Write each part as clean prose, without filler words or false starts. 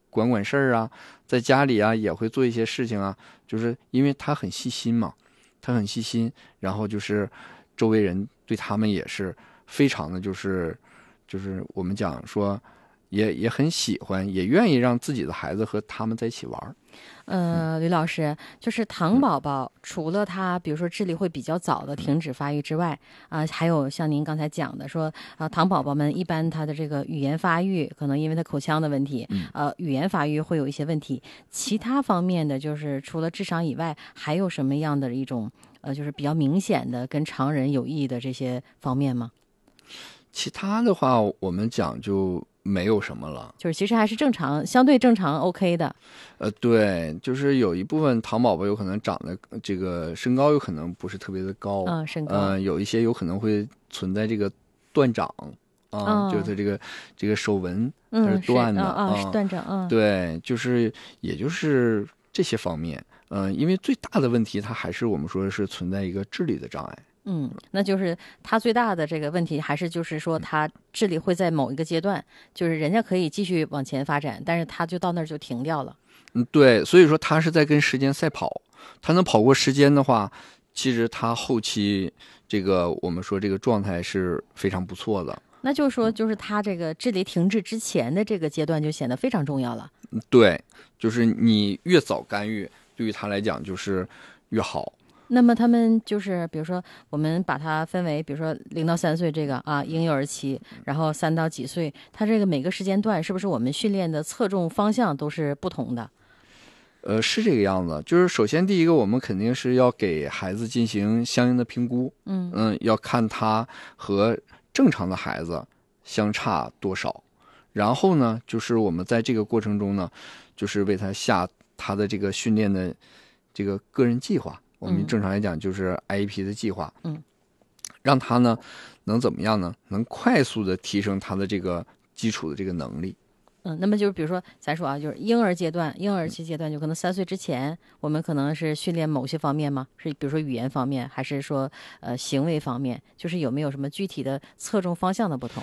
管事儿啊，在家里啊也会做一些事情啊，就是因为他很细心嘛，他很细心，然后就是周围人对他们也是非常的就是我们讲说也很喜欢，也愿意让自己的孩子和他们在一起玩。 吕老师，就是糖宝宝，除了他比如说智力会比较早的停止发育之外，还有像您刚才讲的说，糖宝宝们一般他的这个语言发育，可能因为他口腔的问题，语言发育会有一些问题。其他方面的，就是除了智商以外，还有什么样的一种就是比较明显的跟常人有异的这些方面吗？ 其他的话，我们讲就没有什么了， 就是其实还是正常，相对正常 OK 的。 对，就是有一部分糖宝宝有可能长得这个身高有可能不是特别的高， 身高， 有一些有可能会存在这个断掌就是它这个手纹它是断的是断掌， 对，也就是这些方面，因为最大的问题它还是我们说的是存在一个智力的障碍。 那就是他最大的这个问题，还是就是说他智力会在某一个阶段，就是人家可以继续往前发展，但是他就到那儿就停掉了。 对，所以说他是在跟时间赛跑，他能跑过时间的话，其实他后期这个我们说这个状态是非常不错的。 那就是说，就是他这个智力停滞之前的这个阶段就显得非常重要了。 对，就是你越早干预，对于他来讲就是越好。 那么他们就是比如说我们把它分为比如说0到3岁这个婴幼儿期，然后3到几岁，它这个每个时间段是不是我们训练的侧重方向都是不同的？ 是这个样子，就是首先第一个我们肯定是要给孩子进行相应的评估，要看他和正常的孩子相差多少，然后呢就是我们在这个过程中呢，就是为他下他的这个训练的这个个人计划，我们正常来讲就是 IEP 的计划，让他呢能怎么样呢？能快速的提升他的这个基础的这个能力。 那么就是比如说咱说就是婴儿期阶段，就可能3岁之前，我们可能是训练某些方面吗？是比如说语言方面，还是说行为方面？就是有没有什么具体的侧重方向的不同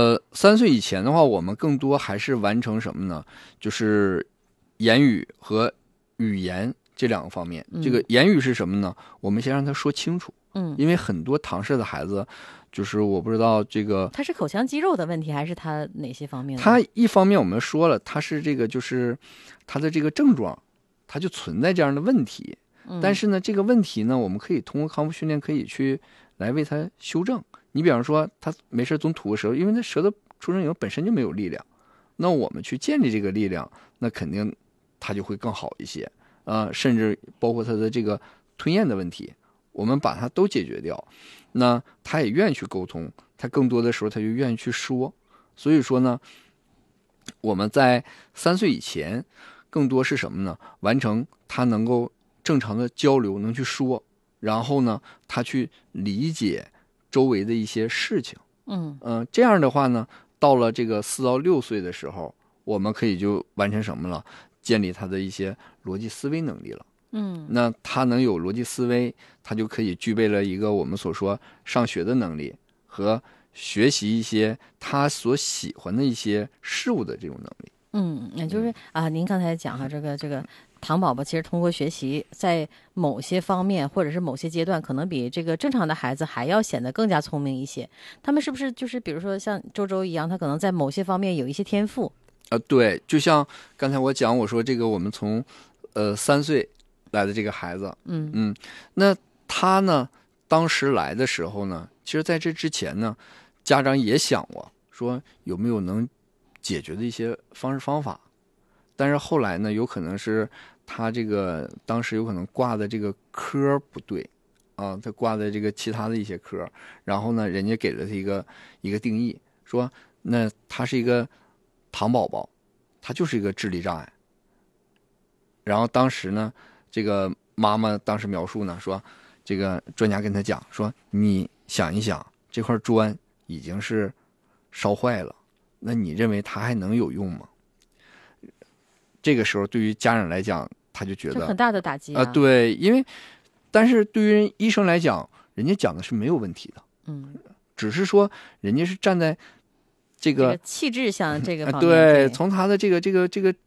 ？3岁以前的话，我们更多还是完成什么呢？就是言语和语言这两个方面。这个言语是什么呢？我们先让他说清楚。因为很多唐氏的孩子，就是我不知道这个他是口腔肌肉的问题，还是他哪些方面呢？ 他一方面我们说了，他是这个就是他的这个症状，他就存在这样的问题。但是呢，这个问题呢，我们可以通过康复训练可以去来为他修正。你比方说，他没事总吐个舌头，因为他舌头出生以后本身就没有力量，那我们去建立这个力量，那肯定他就会更好一些。甚至包括他的这个吞咽的问题，我们把它都解决掉，那他也愿意去沟通，他更多的时候他就愿意去说。所以说呢，我们在3岁以前更多是什么呢？完成他能够正常的交流，能去说，然后呢他去理解周围的一些事情。这样的话呢，到了这个4到6岁的时候，我们可以就完成什么了？建立他的一些逻辑思维能力了。那他能有逻辑思维，他就可以具备了一个我们所说上学的能力和学习一些他所喜欢的一些事物的这种能力。 也就是您刚才讲这个糖宝宝其实通过学习，在某些方面或者是某些阶段，可能比这个正常的孩子还要显得更加聪明一些。他们是不是就是比如说像周周一样，他可能在某些方面有一些天赋？ 对，就像刚才我说这个我们从3岁来的这个孩子，那他呢当时来的时候呢，其实在这之前呢，家长也想过说有没有能解决的一些方式方法，但是后来呢，有可能是他这个当时有可能挂的这个科不对他挂的这个其他的一些科，然后呢，人家给了他一个定义，说那他是一个糖宝宝，他就是一个智力障碍。然后当时呢，这个妈妈当时描述呢，说这个专家跟他讲说，你想一想，这块砖已经是烧坏了，那你认为它还能有用吗？这个时候对于家长来讲，他就觉得很大的打击对，因为但是对于医生来讲，人家讲的是没有问题的，只是说人家是站在这个气质上这个方面， 对，从他的这个